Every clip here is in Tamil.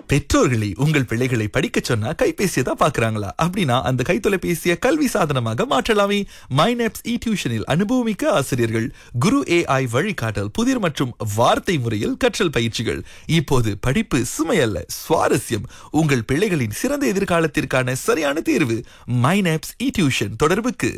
பெற்றோர்களை உங்கள் பிள்ளைகளை படிக்க சொன்னா கைபேசியை தான் பாக்குறாங்களா? அப்படின்னா அந்த கைத்தொலைபேசியை கல்வி சாதனமாக மாற்றலாமே. மைனப்ஸ் டியூஷனில் அனுபவமிக்க ஆசிரியர்கள், குரு AI வழிகாட்டல், புதிர் மற்றும் வார்த்தை முறையில் கற்றல் பயிற்சிகள். இப்போது படிப்பு சுமையல்ல, சுவாரஸ்யம். உங்கள் பிள்ளைகளின் சிறந்த எதிர்காலத்திற்கான சரியான தேர்வு மைனப்ஸ் டியூஷன். தொடர்புக்கு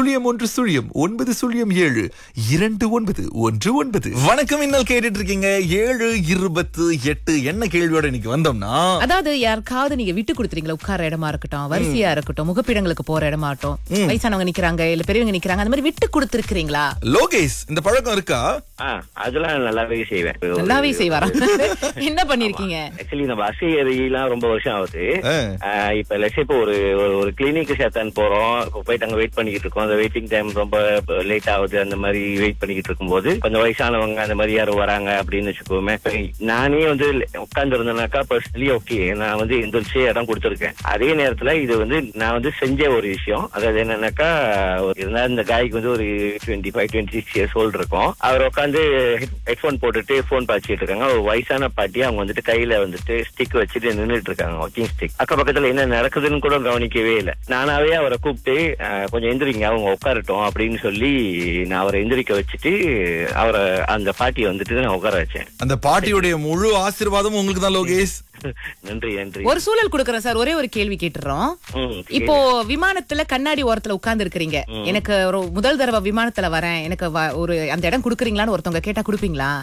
0110072919. வணக்கம், இன்னல் கேட்டுட்டு இருக்கீங்க 7:28. என்ன கேள்வியோட இன்னைக்கு வந்தோம்னா, அதாவது யாருக்காவது நீங்க விட்டு கொடுத்துறீங்களா? உட்கார இடமா இருக்கட்டும், வரிசையா இருக்கட்டும், முகப்பிடங்களுக்கு போற இடமா இருக்கட்டும், வயசானவங்க நிக்கிறாங்க இல்ல பெரியவங்க நிக்கிறாங்க, அந்த மாதிரி விட்டு கொடுத்திருக்கீங்களா? லோகேஷ், இந்த பழக்கம் இருக்கா? அதெல்லாம் நல்லாவே செய்வேன். நல்லாவே செய்வாரா? என்ன பண்ணிருக்கீங்க? ஆக்சுவலி நம்ம அசையறிலாம் ரொம்ப வருஷம் ஆகுது. இப்ப லட்சம் இப்போ ஒரு கிளினிக் சேர்த்தான்னு போறோம், போயிட்டு அங்க வெயிட் பண்ணிக்கிட்டு இருக்கோம். அந்த வெயிட்டிங் டைம் ரொம்ப லேட் ஆகுது. அந்த மாதிரி வெயிட் பண்ணிக்கிட்டு இருக்கும்போது கொஞ்சம் வயசானவங்க அந்த மாதிரி யாரும் வராங்க அப்படின்னு வச்சுக்கோமே, நானே வந்து உட்கார்ந்து இருந்தேனாக்கா பர்சனலி ஓகே, நான் வந்து எந்திரிச்சு இடம் கொடுத்துருக்கேன். அதே நேரத்துல இது வந்து நான் வந்து செஞ்ச ஒரு விஷயம். அதாவது என்னன்னாக்கா, இந்த காய்க்கு வந்து ஒரு 25-26 இயர்ஸ் ஓல்டு இருக்கும். அவர் உட்காந்து ஹெட்போன் போட்டுட்டு போன் பாய்ச்சிட்டு இருக்காங்க. ஒரு வயசான பாட்டி, அவங்க வந்துட்டு கையில வந்துட்டு ஸ்டிக் வச்சுட்டு நின்றுட்டு இருக்காங்க, வாக்கிங் ஸ்டிக். அக்க பக்கத்துல என்ன நடக்குதுன்னு கூட கவனிக்கவே இல்லை. நானாவே அவரை கூப்பிட்டு கொஞ்சம் எந்திரிங்க, அவங்க உட்காரட்டும் அப்படின்னு சொல்லி நான் அவரை எந்திரிக்க வச்சுட்டு அவரை அந்த பாட்டியை வந்துட்டு நான் உட்கார வச்சேன். அந்த பாட்டியுடைய முழு ஆசீர்வாதம் உங்களுக்கு தான் லோகேஷ். நன்றி நன்றி. ஒரு சூழல் கொடுக்கறேன் சார், ஒரே ஒரு கேள்வி கேட்டுறோம். இப்போ விமானத்துல கண்ணாடி ஓரத்துல உட்கார்ந்து இருக்கிறீங்க, எனக்கு ஒரு முதல் தடவை விமானத்துல வரேன், எனக்கு ஒரு அந்த இடம் குடுக்குறீங்களான்னு ஒருத்தவங்க கேட்டா குடுப்பீங்களா?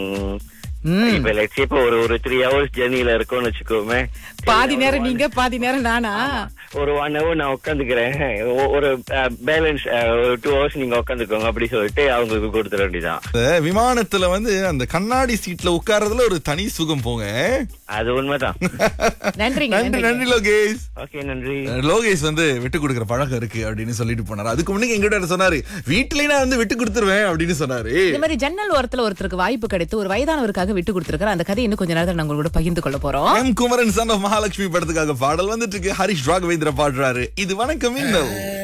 இப்ப ஒரு 3 hours ஜெர்னில இருக்கும்னு வச்சுக்கோமே, பாதி நேரம் நீங்க பாதி நேரம் நானா, ஒரு 1 hour நான் உட்காந்துக்கிறேன், ஒரு பேலன்ஸ் ஒரு 2 hours நீங்க உட்காந்துக்கோங்க அப்படி சொல்லிட்டு அவங்களுக்கு கொடுத்துட வேண்டியதான். விமானத்துல வந்து அந்த கண்ணாடி சீட்ல உட்கார்றதுல ஒரு தனி சுகம் போங்க. அது உண்மைதான். நன்றி நன்றி நன்றி லோகேஷ். ஓகே, நன்றி. லோகேஷ் வந்து விட்டு கொடுக்குற பழக்கம் இருக்கு அப்படின்னு சொல்லிட்டு போனாரு. அதுக்கு முன்னாடி எங்கிட்ட சொன்னாரு, வீட்டுல நான் வந்து விட்டு கொடுத்துருவேன் அப்படின்னு சொன்னாரு. இந்த மாதிரி ஜன்னல் ஓரத்துல ஒருத்தருக்கு வாய்ப்பு கிடைத்து ஒரு வயதானவருக்காக விட்டு கொடுத்திருக்கிற அந்த கதை இன்னும் கொஞ்ச நேரத்தில் நாங்க உங்களோட பகிர்ந்து கொள்ள போறோம். குமரன் சன் ஆஃப் மகாலட்சுமி படத்துக்காக பாடல் வந்துட்டு இருக்கு. ஹரிஷ் ராகவேந்திர பாடுறாரு. இது வணக்கம் இன்னல்.